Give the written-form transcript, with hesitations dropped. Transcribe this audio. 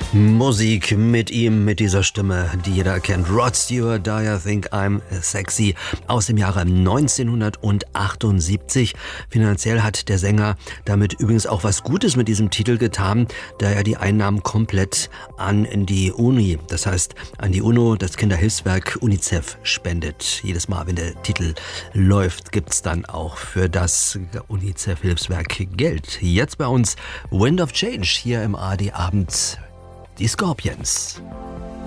Musik mit ihm, mit dieser Stimme, die jeder kennt. Rod Stewart, Do You Think I'm Sexy? Aus dem Jahre 1978. Finanziell hat der Sänger damit übrigens auch was Gutes mit diesem Titel getan, da er die Einnahmen komplett an die Uni, das heißt an die UNO, das Kinderhilfswerk UNICEF, spendet. Jedes Mal, wenn der Titel läuft, gibt's dann auch für das UNICEF-Hilfswerk Geld. Jetzt bei uns Wind of Change hier im ARD Abend. Die Scorpions.